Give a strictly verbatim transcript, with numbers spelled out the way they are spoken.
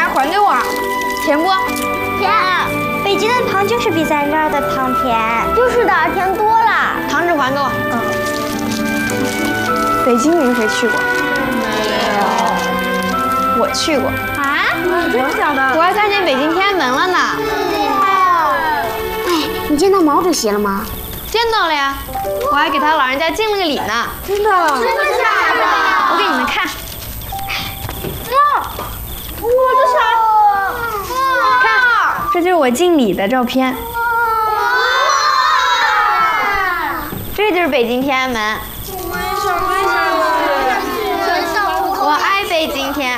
还给我，甜不？ 甜。北京的糖就是比咱这儿的糖甜。就是的，甜多了。 糖纸还给我。嗯。北京你们谁去过？没有。我去过。 啊？ 真假的？我还看见北京天安门了呢。 厉害哦！哎，你见到毛主席了吗？ 见到了呀，我还给他老人家敬了个礼呢。 真的？真的假的？ 我给你们看。 哇！我的啥？ 看，这就是我敬礼的照片。 哇！ 这就是北京天安门。 为什么？为什么？ 我爱北京天